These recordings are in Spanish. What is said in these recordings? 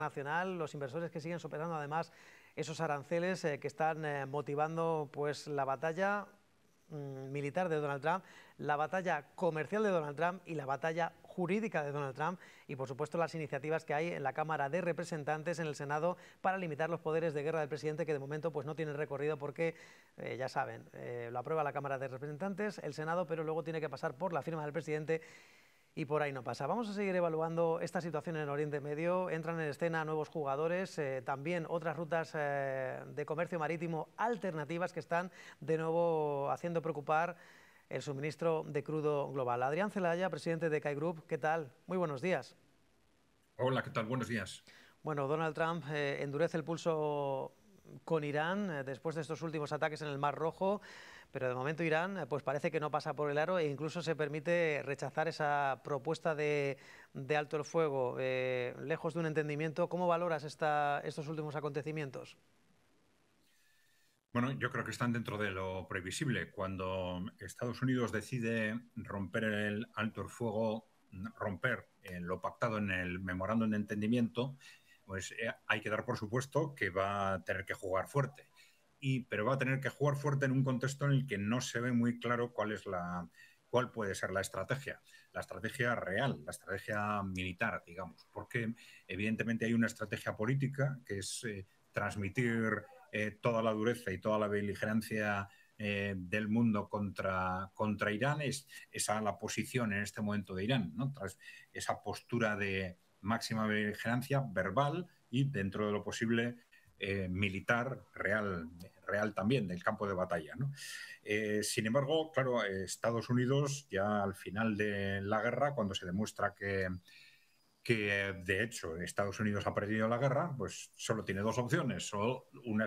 nacional, los inversores que siguen superando además esos aranceles que están motivando pues la batalla militar de Donald Trump, la batalla comercial de Donald Trump y la batalla jurídica de Donald Trump y por supuesto las iniciativas que hay en la Cámara de Representantes, en el Senado, para limitar los poderes de guerra del presidente, que de momento pues no tienen recorrido porque ya saben, lo aprueba la Cámara de Representantes, el Senado, pero luego tiene que pasar por la firma del presidente y por ahí no pasa. Vamos a seguir evaluando esta situación en Oriente Medio. Entran en escena nuevos jugadores, también otras rutas de comercio marítimo alternativas que están de nuevo haciendo preocupar el suministro de crudo global. Adrián Celaya, presidente de CAI Group, ¿qué tal? Muy buenos días. Hola, ¿qué tal? Buenos días. Bueno, Donald Trump endurece el pulso con Irán después de estos últimos ataques en el Mar Rojo, pero de momento Irán pues parece que no pasa por el aro e incluso se permite rechazar esa propuesta de alto el fuego, lejos de un entendimiento. ¿Cómo valoras estos últimos acontecimientos? Bueno, yo creo que están dentro de lo previsible. Cuando Estados Unidos decide romper el alto el fuego, romper lo pactado en el memorándum de entendimiento, pues hay que dar por supuesto que va a tener que jugar fuerte. Pero va a tener que jugar fuerte en un contexto en el que no se ve muy claro cuál puede ser la estrategia real, la estrategia militar, digamos, porque evidentemente hay una estrategia política que es transmitir toda la dureza y toda la beligerancia del mundo contra Irán. Es esa la posición en este momento de Irán, ¿no? Tras esa postura de máxima beligerancia verbal y, dentro de lo posible, militar real también, del campo de batalla, ¿no? Sin embargo, claro, Estados Unidos ya al final de la guerra, cuando se demuestra que de hecho Estados Unidos ha perdido la guerra, pues solo tiene dos opciones: o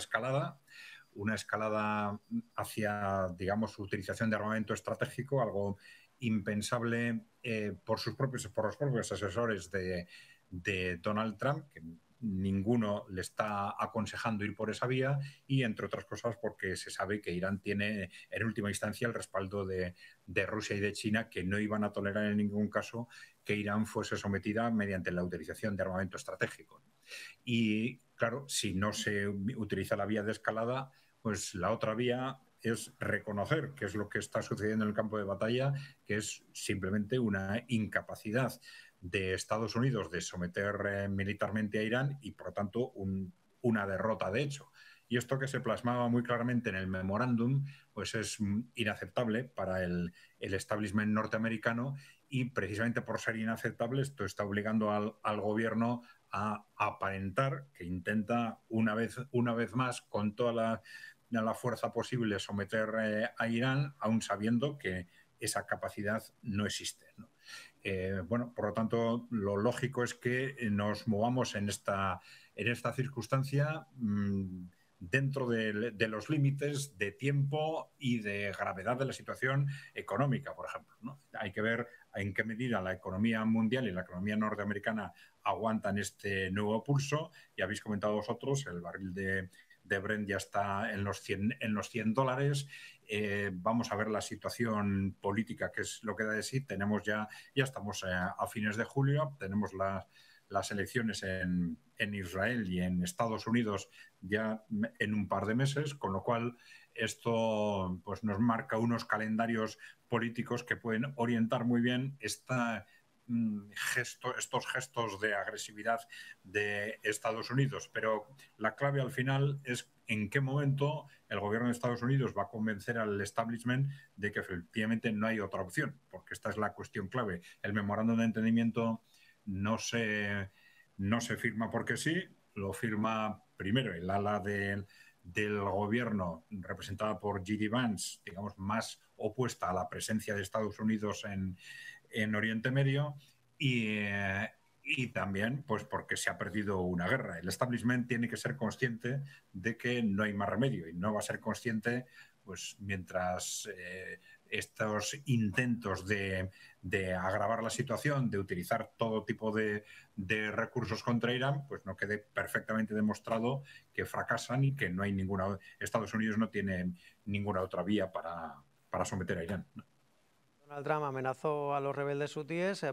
una escalada hacia, digamos, su utilización de armamento estratégico, algo impensable por los propios asesores de Donald Trump, que ninguno le está aconsejando ir por esa vía, y entre otras cosas porque se sabe que Irán tiene en última instancia el respaldo de Rusia y de China, que no iban a tolerar en ningún caso que Irán fuese sometida mediante la utilización de armamento estratégico. Y claro, si no se utiliza la vía de escalada, pues la otra vía es reconocer qué es lo que está sucediendo en el campo de batalla, que es simplemente una incapacidad de Estados Unidos de someter militarmente a Irán y, por lo tanto, una derrota de hecho. Y esto, que se plasmaba muy claramente en el memorándum, pues es inaceptable para el establishment norteamericano, y precisamente por ser inaceptable esto está obligando al gobierno a aparentar que intenta una vez más, con toda la fuerza posible, someter a Irán, aun sabiendo que esa capacidad no existe, ¿no? Bueno, por lo tanto, lo lógico es que nos movamos en esta circunstancia dentro de los límites de tiempo y de gravedad de la situación económica, por ejemplo, ¿no? Hay que ver en qué medida la economía mundial y la economía norteamericana aguantan este nuevo pulso. Ya habéis comentado vosotros, el barril de Brent ya está en los $100. Vamos a ver la situación política, que es lo que da de sí. Ya estamos a fines de julio, tenemos las elecciones en Israel y en Estados Unidos ya en un par de meses, con lo cual esto pues nos marca unos calendarios políticos que pueden orientar muy bien estos gestos de agresividad de Estados Unidos. Pero la clave al final es en qué momento el gobierno de Estados Unidos va a convencer al establishment de que efectivamente no hay otra opción, porque esta es la cuestión clave. El memorándum de entendimiento no se firma porque sí, lo firma primero el ala del gobierno, representada por J.D. Vance, digamos, más opuesta a la presencia de Estados Unidos en Oriente Medio, y también pues porque se ha perdido una guerra. El establishment tiene que ser consciente de que no hay más remedio, y no va a ser consciente pues mientras estos intentos de agravar la situación, de utilizar todo tipo de recursos contra Irán, pues no quede perfectamente demostrado que fracasan y que no hay Estados Unidos no tiene ninguna otra vía para someter a Irán, ¿no? Donald Trump amenazó a los rebeldes hutíes